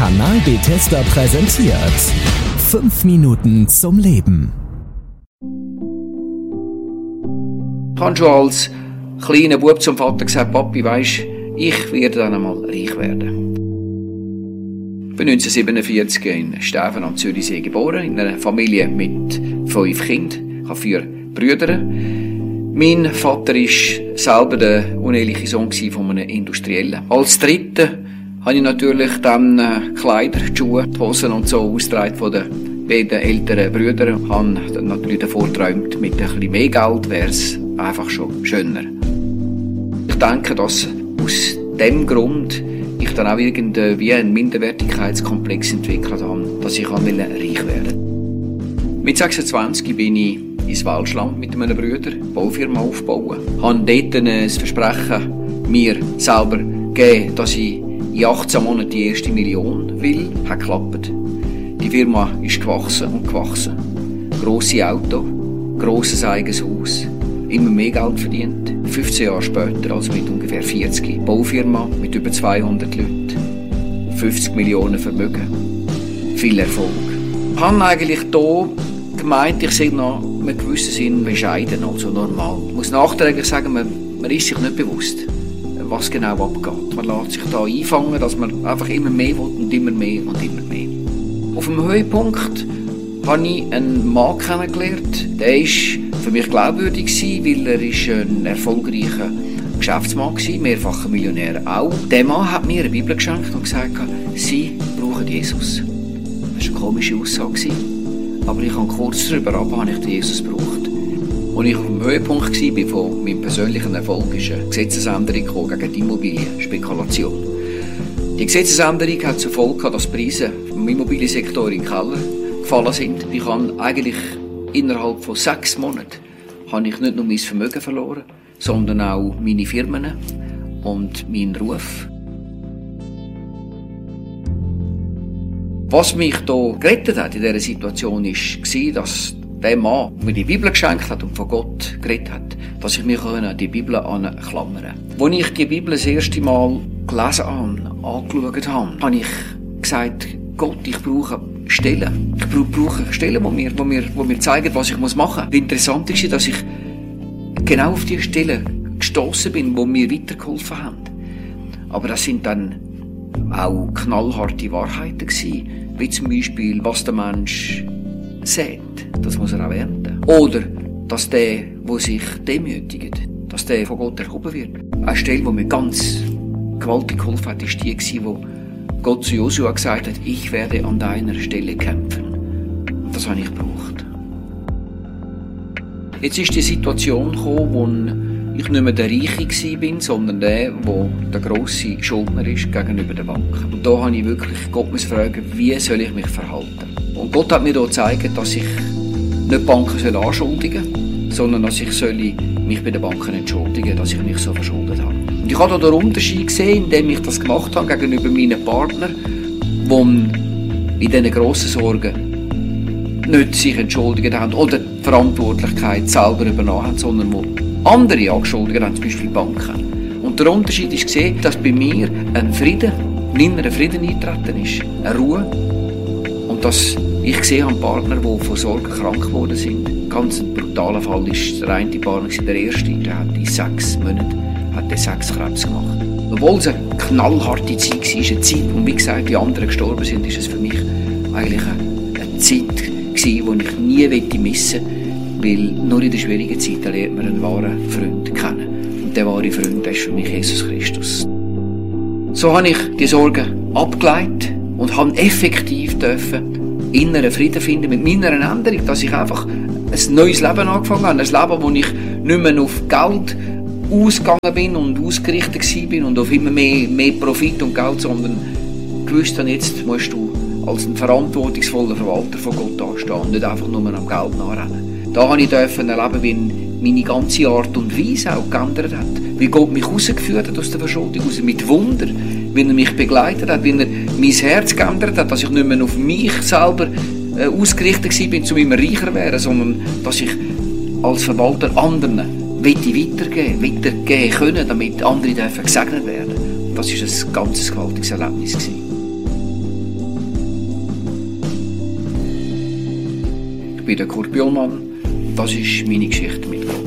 Kanal Bethesda präsentiert 5 Minuten zum Leben. Ich habe schon als kleiner Bub zum Vater gesagt: Papi, weisst, ich werde dann einmal reich werden. Ich bin 1947 in Stäfen am Zürichsee geboren, in einer Familie mit 5 Kindern. Ich habe 4 Brüder. Mein Vater war selber der uneheliche Sohn von einem Industriellen. Als Dritter habe ich natürlich dann Kleider, die Schuhe, die Hosen und so ausgetragen von den beiden älteren Brüdern. Ich habe dann natürlich davor geträumt, mit ein bisschen mehr Geld wäre es einfach schon schöner. Ich denke, dass aus dem Grund ich dann auch irgendwie einen Minderwertigkeitskomplex entwickelt habe, dass ich reich werden wollte. Mit 26 bin ich ins Welschland mit meinen Brüdern eine Baufirma aufbauen. Ich habe dort ein Versprechen mir selber gegeben, dass ich in 18 Monaten die erste Million will. Hat geklappt. Die Firma ist gewachsen und gewachsen. Grosse Auto, grosses eigenes Haus, immer mehr Geld verdient. 15 Jahre später, also mit ungefähr 40, Baufirma mit über 200 Leuten, 50 Millionen Vermögen, viel Erfolg. Ich habe eigentlich hier gemeint, ich sehe noch in einem gewissen Sinn bescheiden, also normal. Ich muss nachträglich sagen, man ist sich nicht bewusst, was genau abgeht. Man lässt sich da einfangen, dass man einfach immer mehr will und immer mehr und immer mehr. Auf dem Höhepunkt habe ich einen Mann kennengelernt, der war für mich glaubwürdig, weil er ein erfolgreicher Geschäftsmann war, mehrfacher Millionär auch. Der Mann hat mir eine Bibel geschenkt und gesagt, Sie brauchen Jesus. Das war eine komische Aussage, aber ich habe kurz darüber habe ich den Jesus gebraucht. Als ich auf dem Höhepunkt war von meinem persönlichen Erfolg, ist eine Gesetzesänderung gegen die Immobilienspekulation. Die Gesetzesänderung hat zur Folge, dass die Preise im Immobiliensektor in den Keller gefallen sind. Ich habe eigentlich innerhalb von 6 Monaten habe ich nicht nur mein Vermögen verloren, sondern auch meine Firmen und meinen Ruf. Was mich hier gerettet hat in dieser Situation war, dass der Mann mir die Bibel geschenkt hat und von Gott geredet hat, dass ich mich an die Bibel anklammern konnte. Als ich die Bibel das erste Mal gelesen habe, angeschaut habe ich gesagt, Gott, ich brauche Stellen. Ich brauche Stellen, die mir zeigen, was ich machen muss. Interessant ist, dass ich genau auf die Stellen gestossen bin, die mir weitergeholfen haben. Aber das sind dann auch knallharte Wahrheiten gewesen, wie zum Beispiel, was der Mensch sät, das muss er auch ernten. Oder, dass der sich demütigt, dass der von Gott erhoben wird. Eine Stelle, die mir ganz gewaltig geholfen hat, ist die gewesen, wo Gott zu Josua gesagt hat, ich werde an deiner Stelle kämpfen. Das habe ich gebraucht. Jetzt ist die Situation gekommen, wo ich nicht mehr der Reiche war, sondern der grosse Schuldner ist gegenüber der Bank. Und da habe ich wirklich Gott fragen, wie soll ich mich verhalten? Und Gott hat mir hier gezeigt, dass ich nicht die Banken anschuldigen soll, sondern dass ich mich bei den Banken entschuldigen soll, dass ich mich so verschuldet habe. Und ich habe hier den Unterschied gesehen, indem ich das gemacht habe gegenüber meinen Partnern, die in diesen grossen Sorgen nicht sich entschuldigt haben oder die Verantwortlichkeit selber übernommen haben, sondern die andere angeschuldigt haben, zum Beispiel Banken. Und der Unterschied ist gesehen, dass bei mir ein Frieden, ein innerer Frieden eingetreten ist, eine Ruhe. Und dass ich gesehen habe Partner, die von Sorgen krank geworden sind. Ganz ein brutaler Fall ist der eine Partner, der erste, der hat in 6 Monaten 6 Krebs gemacht. Obwohl es eine knallharte Zeit war, eine Zeit, und wie gesagt, die anderen gestorben sind, ist es für mich eigentlich eine Zeit gewesen, die ich nie missen möchte, weil nur in den schwierigen Zeiten lernt man einen wahren Freund kennen. Und der wahre Freund, der ist für mich Jesus Christus. So habe ich die Sorgen abgeleitet und habe effektiv inneren Frieden finden mit meiner Änderung, dass ich einfach ein neues Leben angefangen habe. Ein Leben, wo ich nicht mehr auf Geld ausgegangen bin und ausgerichtet bin und auf immer mehr Profit und Geld, sondern gewusst habe, jetzt musst du als ein verantwortungsvoller Verwalter von Gott dastehen und nicht einfach nur am Geld nachrennen. Da habe ich erleben, wie meine ganze Art und Weise auch geändert hat. Wie Gott mich rausgeführt hat aus der Verschuldung, mit Wunder, wie er mich begleitet hat, wie er mein Herz geändert hat, dass ich nicht mehr auf mich selber ausgerichtet war, um immer reicher zu werden, sondern dass ich als Verwalter anderen weitergeben können, damit andere gesegnet werden. Das war ein ganz gewaltiges Erlebnis. Ich bin der Kurt Bühlmann und das ist meine Geschichte mit Gott.